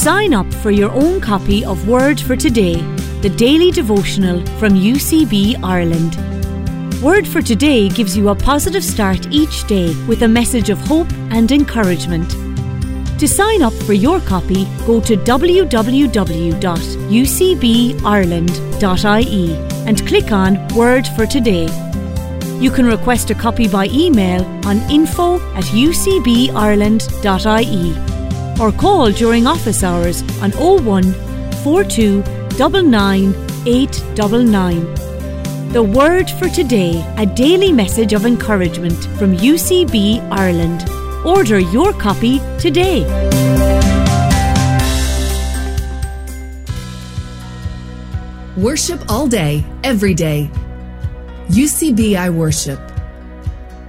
Sign up for your own copy of Word for Today, the daily devotional from UCB Ireland. Word for Today gives you a positive start each day with a message of hope and encouragement. To sign up for your copy, go to www.ucbireland.ie and click on Word for Today. You can request a copy by email on info@ucbireland.ie or call during office hours on 01 42 99 899. The Word for Today, a daily message of encouragement from UCB Ireland. Order your copy today. Worship all day, every day. UCB I Worship.